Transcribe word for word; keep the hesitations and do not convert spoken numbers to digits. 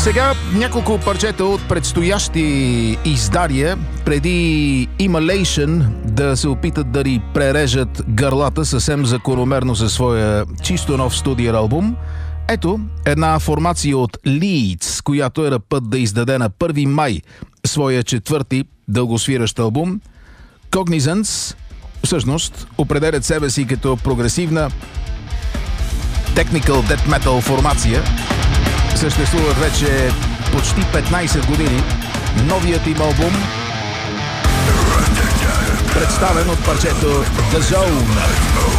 Сега няколко парчета от предстоящи издания, преди Immolation да се опитат да ни прережат гърлата съвсем закономерно със своя чисто нов студиен албум. Ето една формация от Leeds, която е на път да издаде на първи май своя четвърти дългосвиращ албум. Cognizance всъщност определят себе си като прогресивна technical death metal формация. Съществуват вече почти петнайсет години. Новият им албум, представен от парчето The Zone.